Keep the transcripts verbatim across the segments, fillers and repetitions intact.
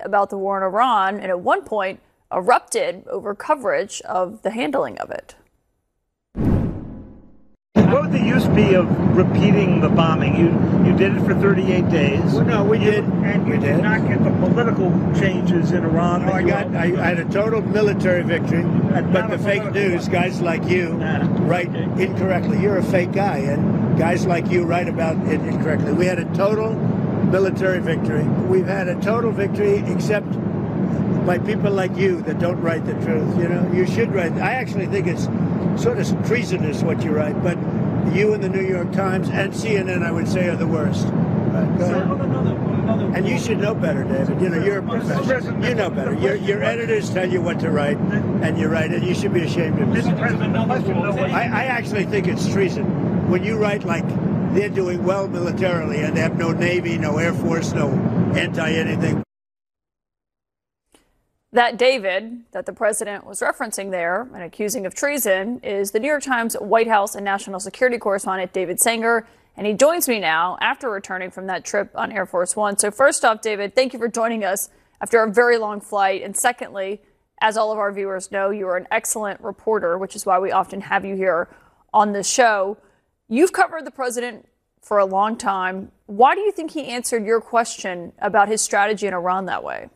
about the war in Iran and at one point erupted over coverage of the handling of it. What would the use be of repeating the bombing? You you did it for thirty-eight days. Well, no, we you, did. And you we did did not get the political changes in Iran. No, I got. I, I had a total military victory, but the fake news, one. guys like you, uh, write okay. incorrectly. You're a fake guy, and guys like you write about it incorrectly. We had a total military victory. We've had a total victory, except by people like you that don't write the truth. You know, you should write. I actually think it's sort of treasonous what you write, but you and the New York Times and C N N, I would say, are the worst. Right, go ahead. And you should know better, David. You know, you're a professional. You know better. Your your editors tell you what to write, and you write it. You should be ashamed of yourself. I, I actually think it's treason when you write like they're doing well militarily and they have no Navy, no Air Force, no anti-anything. That David that the president was referencing there and accusing of treason is the New York Times White House and national security correspondent David Sanger. And he joins me now after returning from that trip on Air Force One. So first off, David, thank you for joining us after a very long flight. And secondly, as all of our viewers know, you are an excellent reporter, which is why we often have you here on the show. You've covered the president for a long time. Why do you think he answered your question about his strategy in Iran that way?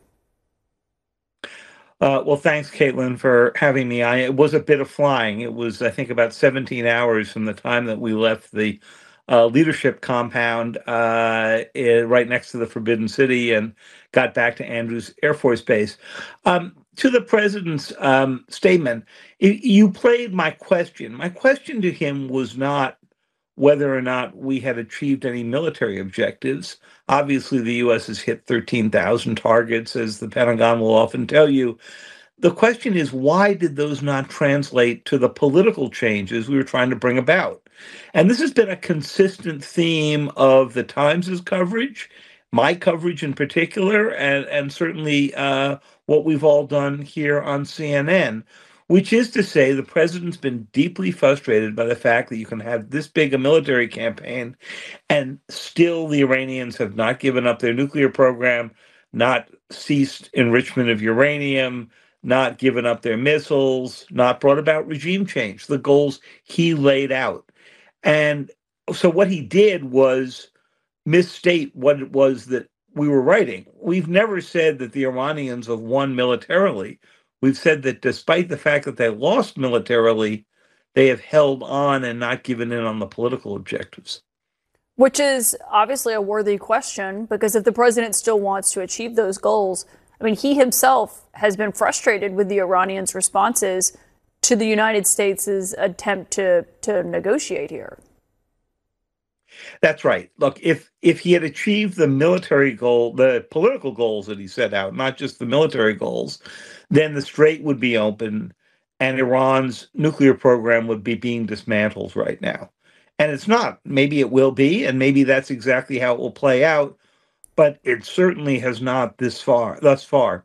Uh, well, thanks, Caitlin, for having me. I, it was a bit of flying. It was, I think, about seventeen hours from the time that we left the uh, leadership compound uh, in, right next to the Forbidden City and got back to Andrews Air Force Base. Um, to the president's um, statement, it, you played my question. My question to him was not whether or not we had achieved any military objectives. Obviously, the U S has hit thirteen thousand targets, as the Pentagon will often tell you. The question is, why did those not translate to the political changes we were trying to bring about? And this has been a consistent theme of the Times' coverage, my coverage in particular, and, and certainly uh, what we've all done here on C N N. Which is to say, the president's been deeply frustrated by the fact that you can have this big a military campaign and still the Iranians have not given up their nuclear program, not ceased enrichment of uranium, not given up their missiles, not brought about regime change, the goals he laid out. And so what he did was misstate what it was that we were writing. We've never said that the Iranians have won militarily. We've said that despite the fact that they lost militarily, they have held on and not given in on the political objectives. Which is obviously a worthy question, because if the president still wants to achieve those goals, I mean, he himself has been frustrated with the Iranians' responses to the United States' attempt to, to negotiate here. That's right. Look, if if he had achieved the military goal, the political goals that he set out, not just the military goals, then the Strait would be open and Iran's nuclear program would be being dismantled right now. And it's not. Maybe it will be, and maybe that's exactly how it will play out, but it certainly has not this far, thus far.